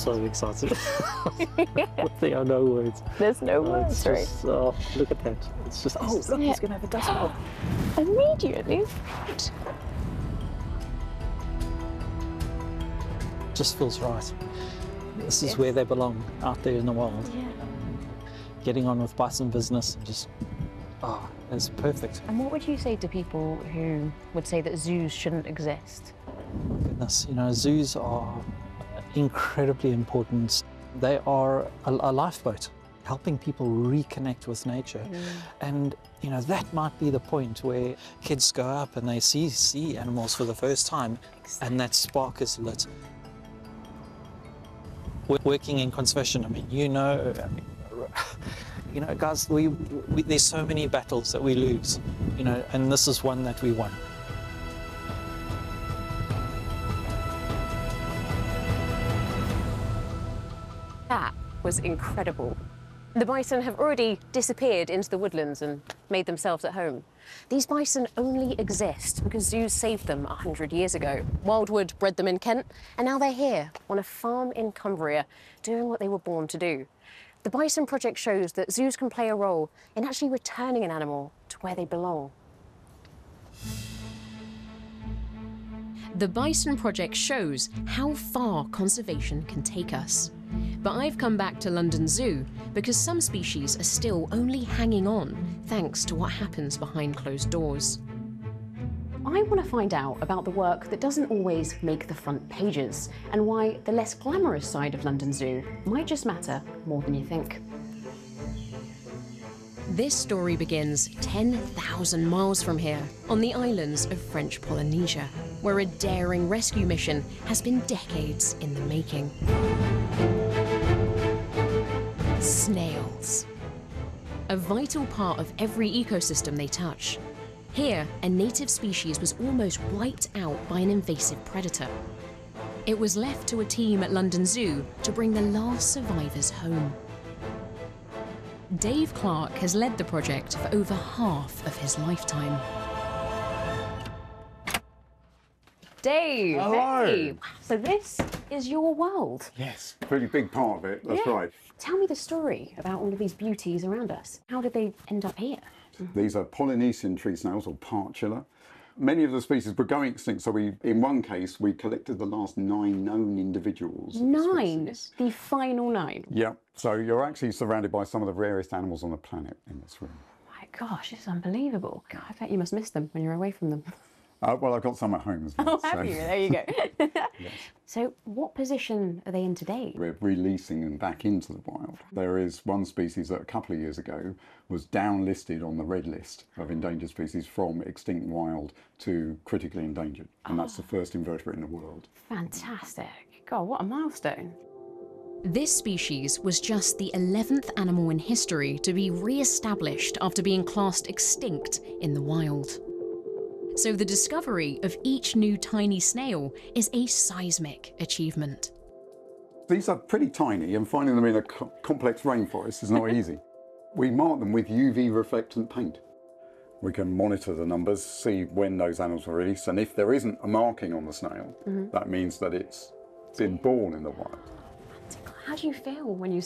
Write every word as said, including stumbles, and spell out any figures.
so excited. There are no words. There's no Uh, words, it's right? just, oh, look at that. It's just, oh, look, Yeah. he's going to have a dust bowl. Immediately. Just feels right. This is Yes. where they belong, out there in the wild. Yeah. Getting on with bison business, just, oh, it's perfect. And what would you say to people who would say that zoos shouldn't exist? Goodness, you know, zoos are incredibly important. They are a, a lifeboat, helping people reconnect with nature. Mm. And, you know, that might be the point where kids go up and they see, see animals for the first time, and that spark is lit. Working in conservation, I mean, you know, I mean, you know, guys, we, we, there's so many battles that we lose, you know, and this is one that we won. That was incredible. The bison have already disappeared into the woodlands and made themselves at home. These bison only exist because zoos saved them a hundred years ago. Wildwood bred them in Kent, and now they're here on a farm in Cumbria, doing what they were born to do. The Bison Project shows that zoos can play a role in actually returning an animal to where they belong. The Bison Project shows how far conservation can take us. But I've come back to London Zoo because some species are still only hanging on thanks to what happens behind closed doors. I want to find out about the work that doesn't always make the front pages and why the less glamorous side of London Zoo might just matter more than you think. This story begins ten thousand miles from here, on the islands of French Polynesia, where a daring rescue mission has been decades in the making. Snails. A vital part of every ecosystem they touch. Here, a native species was almost wiped out by an invasive predator. It was left to a team at London Zoo to bring the last survivors home. Dave Clark has led the project for over half of his lifetime. Dave, Hello. hey. So this is your world. Yes, pretty big part of it, that's Yeah. right. Tell me the story about all of these beauties around us. How did they end up here? These are Polynesian tree snails, or partula. Many of the species were going extinct, so we, in one case, we collected the last nine known individuals. of the Nine, species. the final nine. Yeah, so you're actually surrounded by some of the rarest animals on the planet in this room. My gosh, this is unbelievable. God, I bet you must miss them when you're away from them. Uh, well, I've got some at home as well. Oh, have so you? There you go. So what position are they in today? We're releasing them back into the wild. There is one species that a couple of years ago was downlisted on the red list of endangered species from extinct wild to critically endangered. And that's the first invertebrate in the world. Fantastic. God, what a milestone. This species was just the eleventh animal in history to be re-established after being classed extinct in the wild. So the discovery of each new tiny snail is a seismic achievement. These are pretty tiny, and finding them in a co complex rainforest is not easy. We mark them with U V reflectant paint. We can monitor the numbers, see when those animals were released, and if there isn't a marking on the snail, mm-hmm. that means that it's been born in the wild. How do you feel when you